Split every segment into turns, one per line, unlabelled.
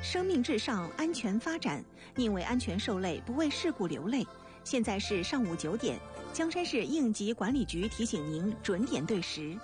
生命至上，安全发展，宁为安全受累，不为事故流泪。现在是上午9点，江山市应急管理局提醒您准点对时。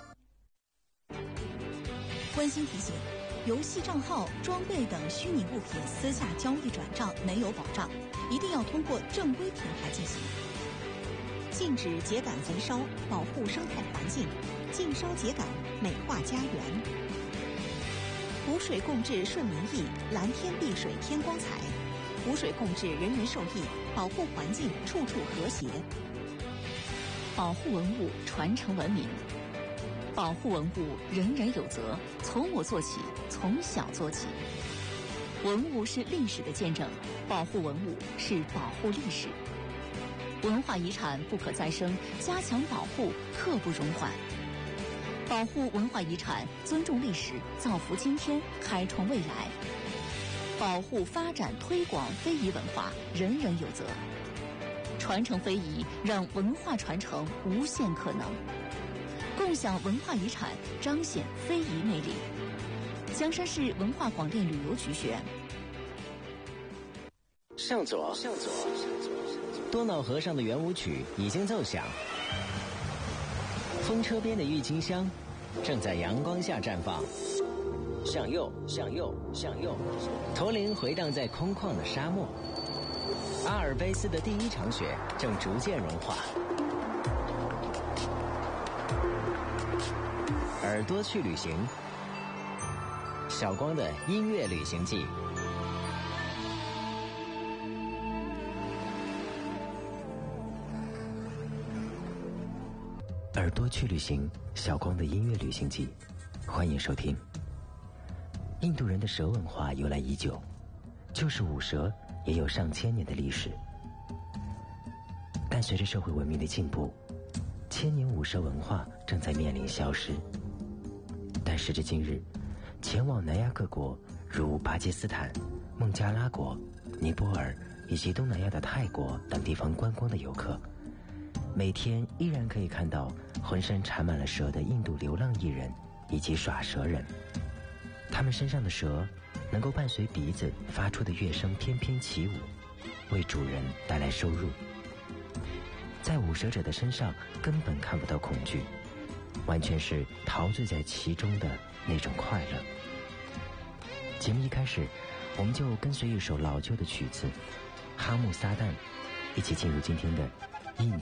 温馨提醒：游戏账号、装备等虚拟物品私下交易转账没有保障，一定要通过正规平台进行。禁止秸秆焚烧，保护生态环境；禁烧秸秆，美化家园。湖水共治顺民意，蓝天碧水天光彩。湖水共治，人人受益，保护环境，处处和谐。
保护文物，传承文明。保护文物，人人有责，从我做起，从小做起。文物是历史的见证，保护文物是保护历史。文化遗产不可再生，加强保护，刻不容缓。保护文化遗产，尊重历史，造福今天，开创未来。保护、发展、推广非遗文化，人人有责。传承非遗，让文化传承无限可能。共享文化遗产，彰显非遗魅力。江山市文化广电旅游局学院。
向左，多瑙河上的圆舞曲已经奏响，风车边的郁金香正在阳光下绽放。向右，驼铃回荡在空旷的沙漠。阿尔卑斯的第一场雪正逐渐融化。耳朵去旅行，小光的音乐旅行记。
耳朵去旅行，小光的音乐旅行记，欢迎收听。印度人的蛇文化由来已久，就是舞蛇也有上千年的历史。但随着社会文明的进步，千年舞蛇文化正在面临消失。但时至今日，前往南亚各国如巴基斯坦、孟加拉国、尼泊尔以及东南亚的泰国等地方观光的游客，每天依然可以看到浑身缠满了蛇的印度流浪艺人以及耍蛇人。他们身上的蛇能够伴随鼻子发出的乐声翩翩起舞，为主人带来收入。在舞蛇者的身上根本看不到恐惧，完全是陶醉在其中的那种快乐。节目一开始，我们就跟随一首老旧的曲子《哈木撒旦》，一起进入今天的